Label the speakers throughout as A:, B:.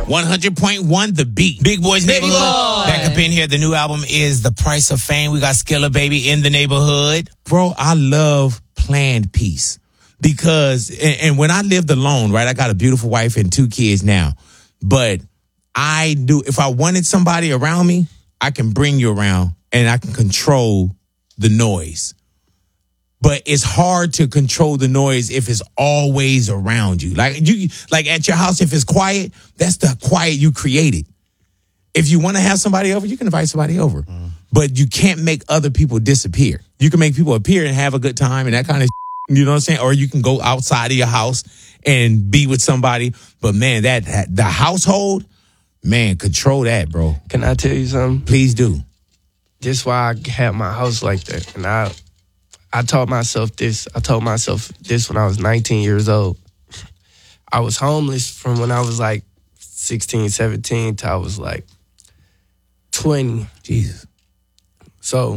A: 100.1 The Beat. Big Boys Neighborhood. Back up in here. The new album is The Price of Fame. We got Skilla Baby in the neighborhood. Bro, I love planned peace because, and when I lived alone, right, I got a beautiful wife and 2 kids now, but I do, if I wanted somebody around me, I can bring you around and I can control the noise. But it's hard to control the noise if it's always around you. Like at your house, if it's quiet, that's the quiet you created. If you want to have somebody over, you can invite somebody over. But you can't make other people disappear. You can make people appear and have a good time and that kind of you know what I'm saying? Or you can go outside of your house and be with somebody. But man, the household, man, control that, bro.
B: Can I tell you something?
A: Please do.
B: This is why I have my house like that. And I told myself this. I told myself this when I was 19 years old. I was homeless from when I was like 16, 17 till I was like 20.
A: Jesus.
B: So,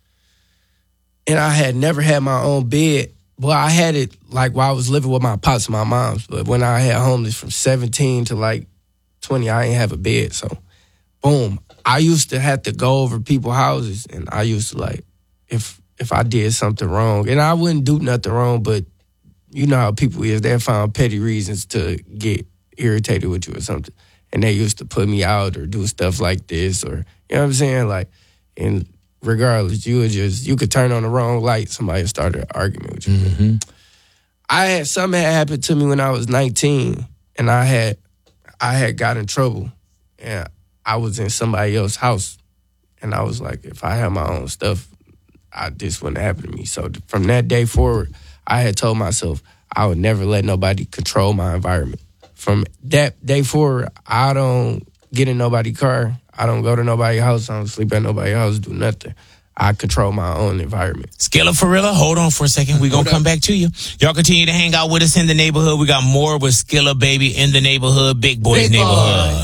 B: and I had never had my own bed. Well, I had it like while I was living with my pops and my moms. But when I had homeless from 17 to like 20, I ain't have a bed. So, boom. I used to have to go over people's houses. And I used to like, if I did something wrong, and I wouldn't do nothing wrong, but you know how people is, they found petty reasons to get irritated with you or something. And they used to put me out or do stuff like this or, you know what I'm saying? Like, and regardless, you could turn on the wrong light, somebody started an argument with you. Mm-hmm. Something had happened to me when I was 19 and I had got in trouble and I was in somebody else's house and I was like, if I had my own stuff, this wouldn't happen to me. So from that day forward, I had told myself I would never let nobody control my environment. From that day forward, I don't get in nobody's car. I don't go to nobody's house. I don't sleep at nobody's house, do nothing. I control my own environment.
A: Skilla Farilla, hold on for a second. We're going to come back to you. Y'all continue to hang out with us in the neighborhood. We got more with Skilla Baby in the neighborhood, Big Boys Neighborhood.